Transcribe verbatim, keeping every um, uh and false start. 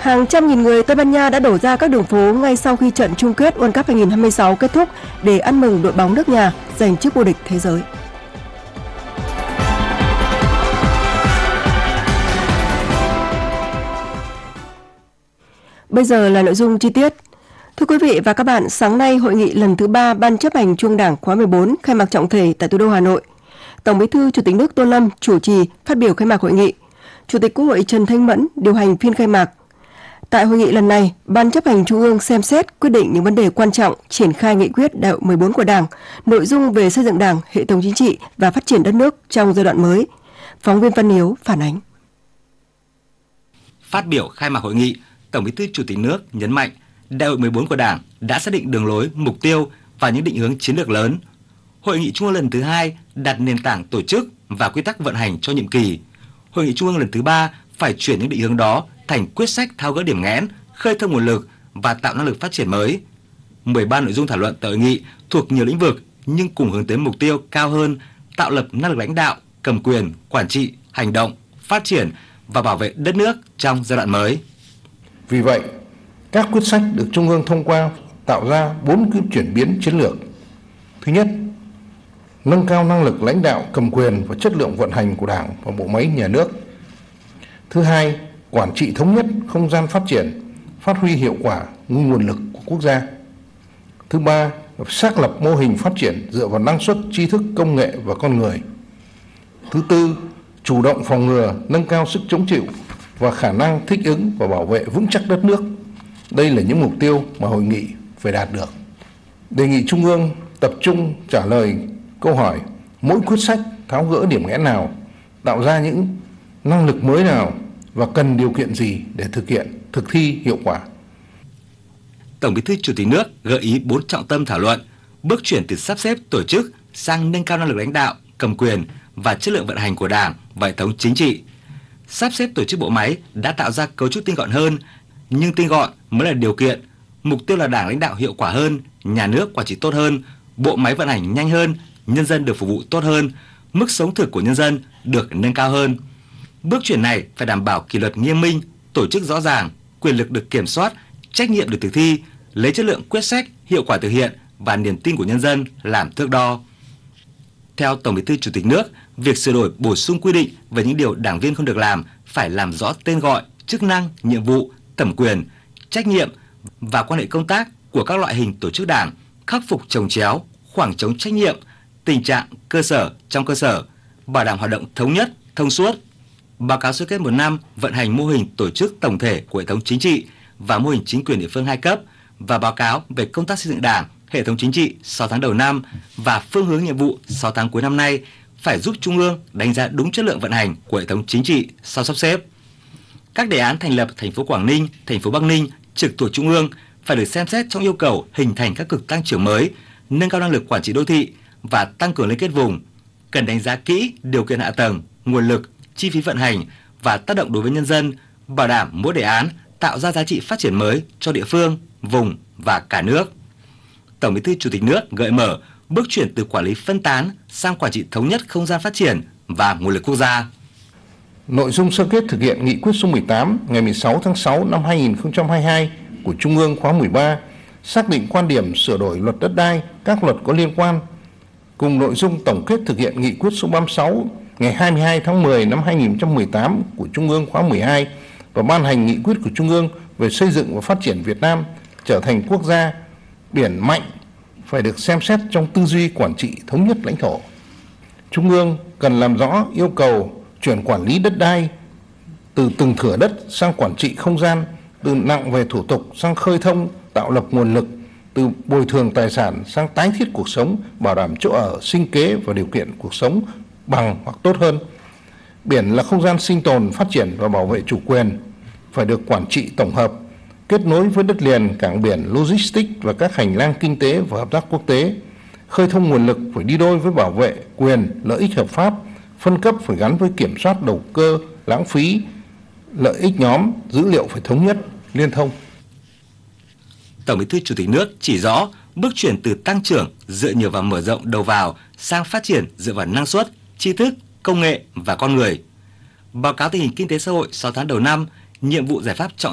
Hàng trăm nghìn người Tây Ban Nha đã đổ ra các đường phố ngay sau khi trận chung kết World Cup hai không hai sáu kết thúc để ăn mừng đội bóng nước nhà giành chức vô địch thế giới. Bây giờ là nội dung chi tiết. Thưa quý vị và các bạn, sáng nay hội nghị lần thứ ba Ban chấp hành Trung ương Đảng khóa mười bốn khai mạc trọng thể tại thủ đô Hà Nội. Tổng Bí thư Chủ tịch nước Tô Lâm chủ trì phát biểu khai mạc hội nghị. Chủ tịch Quốc hội Trần Thanh Mẫn điều hành phiên khai mạc. Tại hội nghị lần này, Ban chấp hành Trung ương xem xét quyết định những vấn đề quan trọng triển khai nghị quyết đại hội mười bốn của Đảng, nội dung về xây dựng Đảng, hệ thống chính trị và phát triển đất nước trong giai đoạn mới. Phóng viên Văn Hiếu phản ánh. Phát biểu khai mạc hội nghị, Tổng Bí thư Chủ tịch nước nhấn mạnh đại hội mười bốn của Đảng đã xác định đường lối, mục tiêu và những định hướng chiến lược lớn. Hội nghị Trung ương lần thứ hai đặt nền tảng tổ chức và quy tắc vận hành cho nhiệm kỳ. Hội nghị Trung ương lần thứ ba phải chuyển những định hướng đó thành quyết sách tháo gỡ điểm nghẽn, khơi thông nguồn lực và tạo năng lực phát triển mới. mười ba nội dung thảo luận tại hội nghị thuộc nhiều lĩnh vực nhưng cùng hướng tới mục tiêu cao hơn, tạo lập năng lực lãnh đạo, cầm quyền, quản trị, hành động, phát triển và bảo vệ đất nước trong giai đoạn mới. Vì vậy, các quyết sách được Trung ương thông qua tạo ra bốn cái chuyển biến chiến lược. Thứ nhất, nâng cao năng lực lãnh đạo, cầm quyền và chất lượng vận hành của Đảng và bộ máy nhà nước. Thứ hai, quản trị thống nhất không gian phát triển, phát huy hiệu quả nguồn lực của quốc gia. Thứ ba, xác lập mô hình phát triển dựa vào năng suất, tri thức, công nghệ và con người. Thứ tư, chủ động phòng ngừa, nâng cao sức chống chịu và khả năng thích ứng và bảo vệ vững chắc đất nước. Đây là những mục tiêu mà hội nghị phải đạt được. Đề nghị Trung ương tập trung trả lời câu hỏi mỗi quyết sách tháo gỡ điểm nghẽn nào, tạo ra những năng lực mới nào và cần điều kiện gì để thực hiện, thực thi hiệu quả. Tổng Bí thư Chủ tịch nước gợi ý bốn trọng tâm thảo luận, bước chuyển từ sắp xếp tổ chức sang nâng cao năng lực lãnh đạo, cầm quyền và chất lượng vận hành của Đảng và hệ thống chính trị. Sắp xếp tổ chức bộ máy đã tạo ra cấu trúc tinh gọn hơn, nhưng tinh gọn mới là điều kiện. Mục tiêu là Đảng lãnh đạo hiệu quả hơn, nhà nước quản trị tốt hơn, bộ máy vận hành nhanh hơn, nhân dân được phục vụ tốt hơn, mức sống thực của nhân dân được nâng cao hơn. Bước chuyển này phải đảm bảo kỷ luật nghiêm minh, tổ chức rõ ràng, quyền lực được kiểm soát, trách nhiệm được thực thi, lấy chất lượng quyết sách, hiệu quả thực hiện và niềm tin của nhân dân làm thước đo. Theo Tổng Bí thư Chủ tịch nước, việc sửa đổi bổ sung quy định về những điều đảng viên không được làm phải làm rõ tên gọi, chức năng, nhiệm vụ, thẩm quyền, trách nhiệm và quan hệ công tác của các loại hình tổ chức Đảng, khắc phục chồng chéo, khoảng trống trách nhiệm, tình trạng cơ sở trong cơ sở, bảo đảm hoạt động thống nhất, thông suốt. Báo cáo sơ kết một năm vận hành mô hình tổ chức tổng thể của hệ thống chính trị và mô hình chính quyền địa phương hai cấp và báo cáo về công tác xây dựng Đảng, hệ thống chính trị sáu tháng đầu năm và phương hướng nhiệm vụ sáu tháng cuối năm nay phải giúp Trung ương đánh giá đúng chất lượng vận hành của hệ thống chính trị sau sắp xếp. Các đề án thành lập thành phố Quảng Ninh, thành phố Bắc Ninh trực thuộc Trung ương phải được xem xét trong yêu cầu hình thành các cực tăng trưởng mới, nâng cao năng lực quản trị đô thị và tăng cường liên kết vùng. Cần đánh giá kỹ điều kiện hạ tầng, nguồn lực, chi phí vận hành và tác động đối với nhân dân, bảo đảm mỗi đề án tạo ra giá trị phát triển mới cho địa phương, vùng và cả nước. Tổng Bí thư Chủ tịch nước gợi mở bước chuyển từ quản lý phân tán sang quản trị thống nhất không gian phát triển và nguồn lực quốc gia. Nội dung sơ kết thực hiện nghị quyết số mười tám ngày mười sáu tháng sáu năm hai nghìn không trăm hai mươi hai của Trung ương khóa mười ba xác định quan điểm sửa đổi luật đất đai, các luật có liên quan, cùng nội dung tổng kết thực hiện nghị quyết số ba mươi sáu ngày hai mươi hai tháng mười năm hai nghìn không trăm mười tám của Trung ương khóa mười hai và ban hành nghị quyết của Trung ương về xây dựng và phát triển Việt Nam trở thành quốc gia biển mạnh phải được xem xét trong tư duy quản trị thống nhất lãnh thổ. Trung ương cần làm rõ yêu cầu chuyển quản lý đất đai từ từng thửa đất sang quản trị không gian, từ nặng về thủ tục sang khơi thông, tạo lập nguồn lực, từ bồi thường tài sản sang tái thiết cuộc sống, bảo đảm chỗ ở, sinh kế và điều kiện cuộc sống bằng hoặc tốt hơn. Biển là không gian sinh tồn, phát triển và bảo vệ chủ quyền, phải được quản trị tổng hợp, kết nối với đất liền, cảng biển, logistics và các hành lang kinh tế và hợp tác quốc tế. Khơi thông nguồn lực phải đi đôi với bảo vệ quyền, lợi ích hợp pháp, phân cấp phải gắn với kiểm soát đầu cơ, lãng phí, lợi ích nhóm, dữ liệu phải thống nhất, liên thông. Tổng Bí thư Chủ tịch nước chỉ rõ bước chuyển từ tăng trưởng dựa nhiều vào mở rộng đầu vào sang phát triển dựa vào năng suất, tri thức, công nghệ và con người. Báo cáo tình hình kinh tế xã hội sáu tháng đầu năm, nhiệm vụ giải pháp trọng